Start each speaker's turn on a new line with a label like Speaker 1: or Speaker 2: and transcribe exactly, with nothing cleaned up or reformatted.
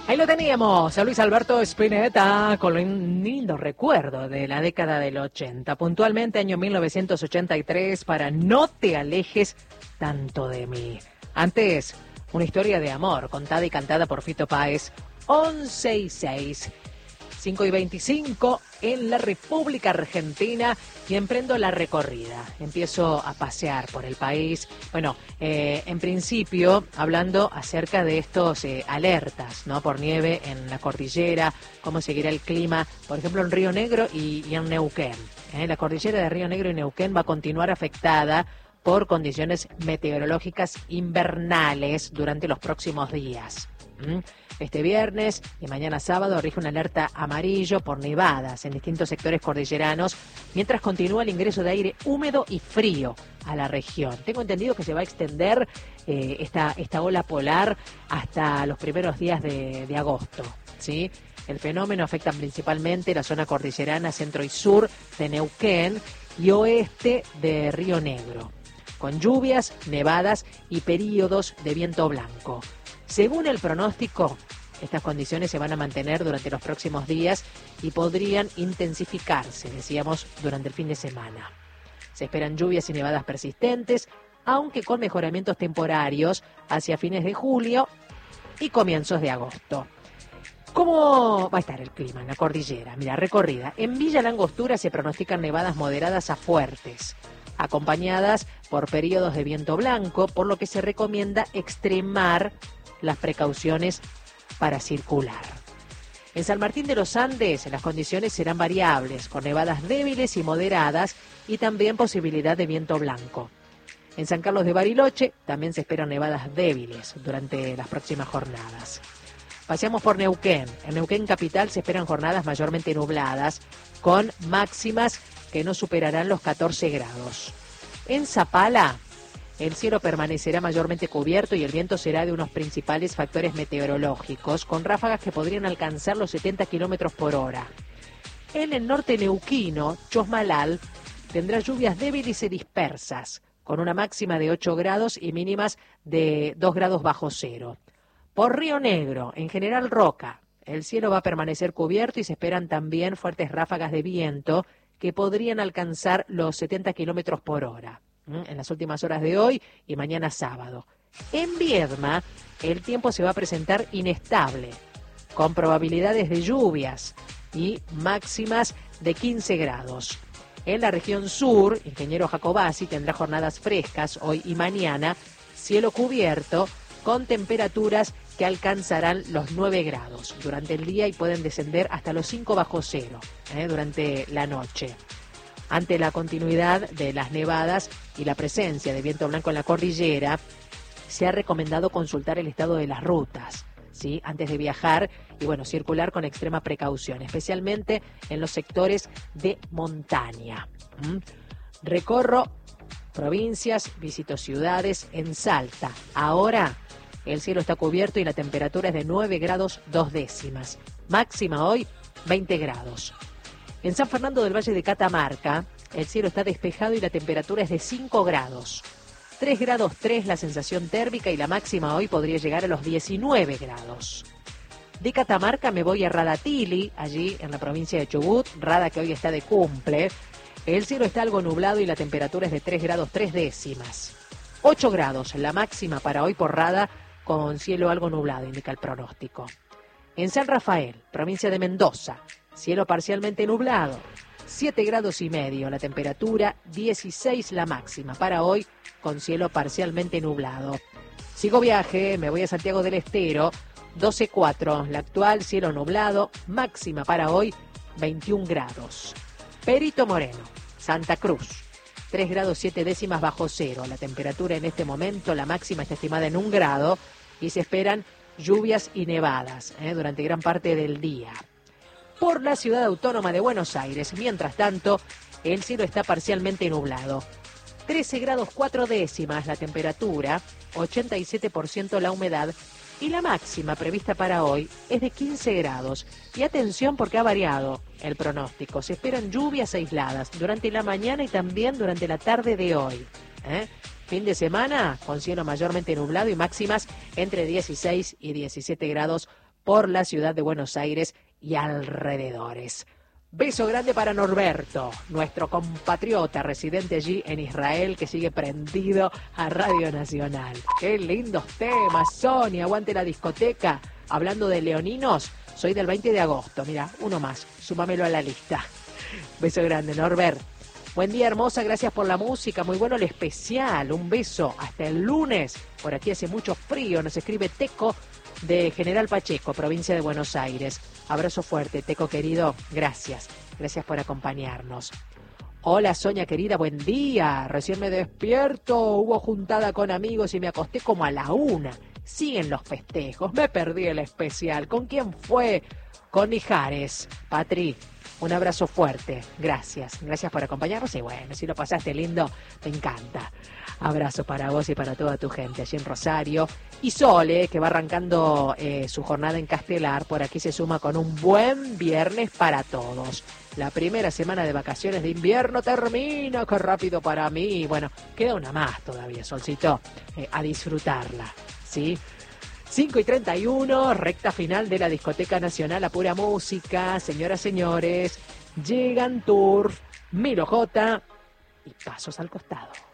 Speaker 1: Ahí lo teníamos, a Luis Alberto Spinetta, con un lindo recuerdo de la década del ochenta, puntualmente año mil novecientos ochenta y tres, para No te alejes tanto de mí. Antes, una historia de amor contada y cantada por Fito Páez, once y seis, cinco y veinticinco en la República Argentina, y emprendo la recorrida. Empiezo a pasear por el país. Bueno, eh, en principio hablando acerca de estos eh, alertas, ¿no? Por nieve en la cordillera, cómo seguirá el clima, por ejemplo en Río Negro y, y en Neuquén. ¿eh? La cordillera de Río Negro y Neuquén va a continuar afectada por condiciones meteorológicas invernales durante los próximos días. ¿Mm? Este viernes y mañana sábado rige una alerta amarillo por nevadas en distintos sectores cordilleranos, mientras continúa el ingreso de aire húmedo y frío a la región. Tengo entendido que se va a extender eh, esta, esta ola polar hasta los primeros días de, de agosto, ¿sí? El fenómeno afecta principalmente la zona cordillerana centro y sur de Neuquén y oeste de Río Negro, con lluvias, nevadas y periodos de viento blanco. Según el pronóstico, estas condiciones se van a mantener durante los próximos días y podrían intensificarse, decíamos, durante el fin de semana. Se esperan lluvias y nevadas persistentes, aunque con mejoramientos temporarios hacia fines de julio y comienzos de agosto. ¿Cómo va a estar el clima en la cordillera? Mira, recorrida. En Villa Langostura se pronostican nevadas moderadas a fuertes, acompañadas por periodos de viento blanco, por lo que se recomienda extremar las precauciones para circular. En San Martín de los Andes las condiciones serán variables, con nevadas débiles y moderadas y también posibilidad de viento blanco. En San Carlos de Bariloche también se esperan nevadas débiles durante las próximas jornadas. Paseamos por Neuquén. En Neuquén capital se esperan jornadas mayormente nubladas, con máximas que no superarán los catorce grados. En Zapala, el cielo permanecerá mayormente cubierto y el viento será de unos principales factores meteorológicos, con ráfagas que podrían alcanzar los setenta kilómetros por hora. En el norte neuquino, Chosmalal tendrá lluvias débiles y dispersas, con una máxima de ocho grados y mínimas de dos grados bajo cero. Por Río Negro, en General Roca, el cielo va a permanecer cubierto y se esperan también fuertes ráfagas de viento que podrían alcanzar los setenta kilómetros por hora en las últimas horas de hoy y mañana sábado. En Viedma, el tiempo se va a presentar inestable, con probabilidades de lluvias y máximas de quince grados. En la región sur, Ingeniero Jacobasi tendrá jornadas frescas hoy y mañana, cielo cubierto, con temperaturas que alcanzarán los nueve grados durante el día y pueden descender hasta los cinco bajo cero eh, durante la noche. Ante la continuidad de las nevadas y la presencia de viento blanco en la cordillera, se ha recomendado consultar el estado de las rutas, ¿sí? Antes de viajar y bueno, circular con extrema precaución, especialmente en los sectores de montaña. ¿Mm? Recorro provincias, visito ciudades en Salta. Ahora el cielo está cubierto y la temperatura es de nueve grados dos décimas. Máxima hoy, veinte grados. En San Fernando del Valle de Catamarca, el cielo está despejado y la temperatura es de cinco grados. tres grados tres la sensación térmica y la máxima hoy podría llegar a los diecinueve grados. De Catamarca me voy a Radatili, allí en la provincia de Chubut, Rada que hoy está de cumple. El cielo está algo nublado y la temperatura es de tres grados tres décimas. ocho grados la máxima para hoy por Rada, con cielo algo nublado, indica el pronóstico. En San Rafael, provincia de Mendoza, cielo parcialmente nublado, siete grados y medio la temperatura, dieciséis la máxima para hoy, con cielo parcialmente nublado. Sigo viaje, me voy a Santiago del Estero, doce cuatro la actual, cielo nublado, máxima para hoy, veintiún grados. Perito Moreno, Santa Cruz, tres grados siete décimas bajo cero, la temperatura en este momento, la máxima está estimada en un grado y se esperan lluvias y nevadas eh, durante gran parte del día. Por la ciudad autónoma de Buenos Aires, mientras tanto, el cielo está parcialmente nublado. trece grados cuatro décimas la temperatura, ochenta y siete por ciento la humedad y la máxima prevista para hoy es de quince grados. Y atención porque ha variado el pronóstico. Se esperan lluvias aisladas durante la mañana y también durante la tarde de hoy. ¿eh? Fin de semana con cielo mayormente nublado y máximas entre dieciséis y diecisiete grados por la ciudad de Buenos Aires y alrededores. Beso grande para Norberto, nuestro compatriota residente allí en Israel, que sigue prendido a Radio Nacional. Qué lindos temas, Sonia, aguante la discoteca. Hablando de leoninos, soy del veinte de agosto, mira, uno más, súmamelo a la lista. Beso grande, Norbert. Buen día, hermosa, gracias por la música, muy bueno el especial, un beso, hasta el lunes. Por aquí hace mucho frío, nos escribe Teco de General Pacheco, provincia de Buenos Aires. Abrazo fuerte, Teco querido, gracias, gracias por acompañarnos. Hola Sonia querida, buen día, recién me despierto, hubo juntada con amigos y me acosté como a la una. Siguen los festejos, me perdí el especial. ¿Con quién fue? Con Mijares. Patri, un abrazo fuerte, gracias, gracias por acompañarnos y bueno, si lo pasaste lindo, me encanta. Abrazo para vos y para toda tu gente allí en Rosario. Y Sole, que va arrancando eh, su jornada en Castelar, por aquí se suma con un buen viernes para todos. La primera semana de vacaciones de invierno termina, qué rápido para mí. Bueno, queda una más todavía, Solcito, eh, a disfrutarla, ¿sí? cinco y treinta y uno, recta final de la Discoteca Nacional a pura música. Señoras, señores, llegan Turf, Milo J y Pasos al Costado.